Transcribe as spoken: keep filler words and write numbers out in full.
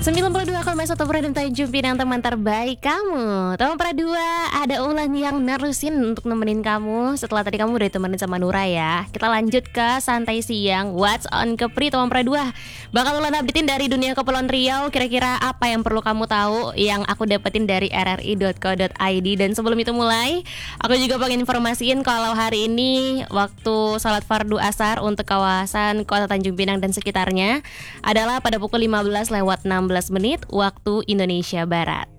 sembilan puluh dua koma satu Pradum Tanjung Pinang, teman terbaik kamu. Teman Pradua, ada Ulan yang nerusin untuk nemenin kamu. Setelah tadi kamu udah ditemenin sama Nura ya, kita lanjut ke Santai Siang What's on Kepri, teman Pradua. Bakal Ulan updatein dari dunia Kepulauan Riau. Kira-kira apa yang perlu kamu tahu yang aku dapetin dari r r i dot co dot i d. Dan sebelum itu mulai, aku juga pengen informasiin kalau hari ini waktu sholat fardu asar untuk kawasan Kota Tanjung Pinang dan sekitarnya adalah pada pukul lima belas lewat enam belas menit waktu Indonesia Barat.